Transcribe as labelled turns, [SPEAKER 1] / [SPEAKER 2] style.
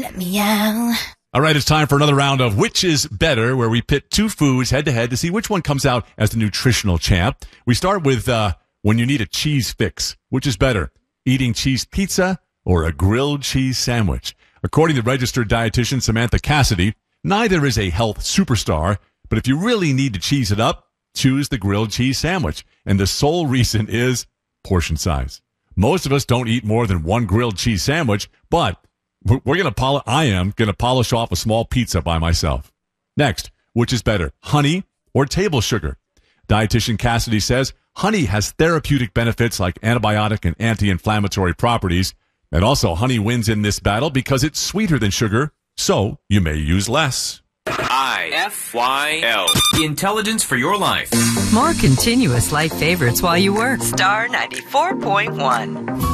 [SPEAKER 1] Let me out.
[SPEAKER 2] All right, it's time for another round of Which is Better, where we pit two foods head-to-head to see which one comes out as the nutritional champ. We start with when you need a cheese fix. Which is better, eating cheese pizza or a grilled cheese sandwich? According to registered dietitian Samantha Cassidy, neither is a health superstar, but if you really need to cheese it up, choose the grilled cheese sandwich. And the sole reason is portion size. Most of us don't eat more than one grilled cheese sandwich, but I am going to polish off a small pizza by myself. Next, which is better, honey or table sugar? Dietitian Cassidy says honey has therapeutic benefits like antibiotic and anti-inflammatory properties. And also, honey wins in this battle because it's sweeter than sugar, so you may use less.
[SPEAKER 3] IFYL. Intelligence for your life.
[SPEAKER 4] More continuous life favorites while you work. Star 94.1.